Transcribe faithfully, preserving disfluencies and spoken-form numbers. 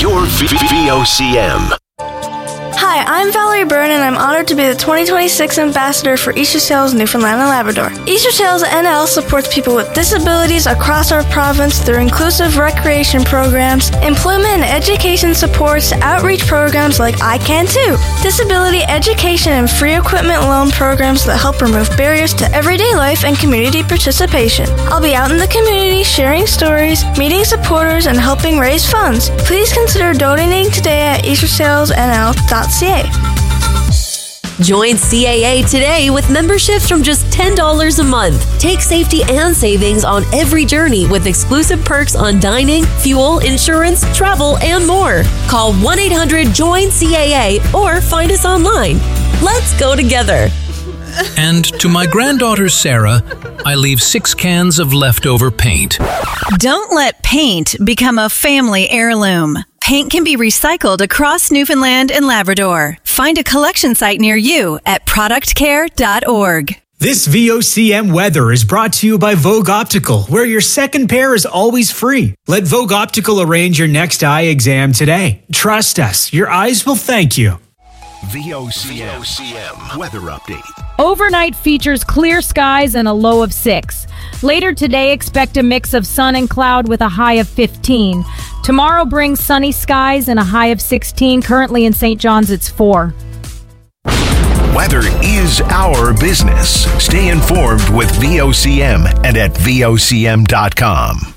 your V O C M. Hi, I'm Valerie Byrne, and I'm honored to be the twenty twenty-six ambassador for Easter Sails Newfoundland and Labrador. Easter Sails N L supports people with disabilities across our province through inclusive recreation programs, employment and education supports, outreach programs like I Can Too, disability education and free equipment loan programs that help remove barriers to everyday life and community participation. I'll be out in the community sharing stories, meeting supporters, and helping raise funds. Please consider donating today at easter sails n l dot c a. Join C A A today with memberships from just ten dollars a month. Take safety and savings on every journey with exclusive perks on dining, fuel, insurance, travel, and more. Call one eight hundred join C A A or find us online. Let's go together. And to my granddaughter Sarah, I leave six cans of leftover paint. Don't let paint become a family heirloom. Paint can be recycled across Newfoundland and Labrador. Find a collection site near you at product care dot org. This V O C M weather is brought to you by Vogue Optical, where your second pair is always free. Let Vogue Optical arrange your next eye exam today. Trust us, your eyes will thank you. V O C M weather update. Overnight features clear skies and a low of six. Later today, expect a mix of sun and cloud with a high of fifteen. Tomorrow brings sunny skies and a high of sixteen. Currently in Saint John's, it's four. Weather is our business. Stay informed with V O C M and at V O C M dot com.